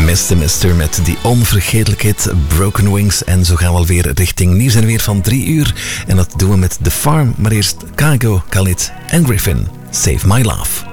Mr. Mister met die onvergetelijke hit Broken Wings. En zo gaan we alweer richting nieuws en weer van 3 uur. En dat doen we met The Farm, maar eerst Kygo, Khalid en Griffin. Save My Love.